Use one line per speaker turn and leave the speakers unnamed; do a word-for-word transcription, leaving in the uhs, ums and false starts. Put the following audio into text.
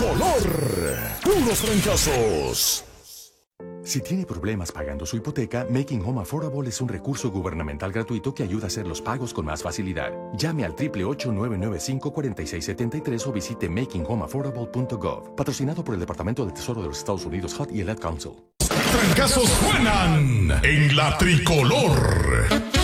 tricolor. Puros trancazos.
Si tiene problemas pagando su hipoteca, Making Home Affordable es un recurso gubernamental gratuito que ayuda a hacer los pagos con más facilidad. Llame al ocho ocho ocho, nueve nueve cinco, cuatro seis siete tres o visite making home affordable punto gov. Patrocinado por el Departamento del Tesoro de los Estados Unidos, H U D y el Ad Council.
Trancazos suenan en la tricolor.